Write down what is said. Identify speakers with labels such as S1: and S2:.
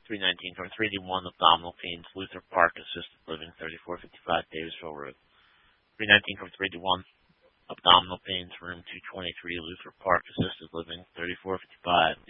S1: 319 from 3D1 Abdominal Pains, Luther Park Assisted Living, 3455 Davisville Road. 319 from 3D1 Abdominal Pains, Room 223, Luther Park Assisted Living, 3455